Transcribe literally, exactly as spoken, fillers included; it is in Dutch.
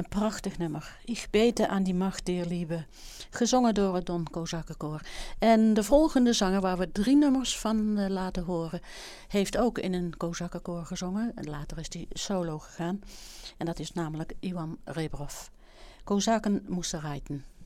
Een prachtig nummer. Ich bete aan die macht der Liebe. Gezongen door het Don Kozakenkoor. En de volgende zanger, waar we drie nummers van uh, laten horen, heeft ook in een Kozakenkoor gezongen. En later is hij solo gegaan. En dat is namelijk Iwan Rebrov. Kozaken moesten rijden.